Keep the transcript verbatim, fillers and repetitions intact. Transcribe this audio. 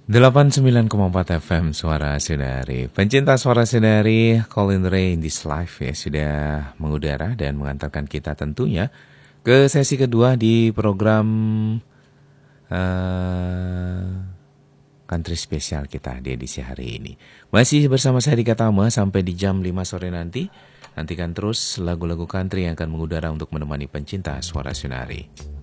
delapan puluh sembilan koma empat F M Suara Sinari. Pencinta Suara Sinari, Colin Ray in this life ya sudah mengudara dan mengantarkan kita tentunya ke sesi kedua di program uh, country spesial kita di edisi hari ini. Masih bersama saya Dika Tama sampai di jam lima sore nanti. Nantikan terus lagu-lagu country yang akan mengudara untuk menemani pencinta Suara Sinari.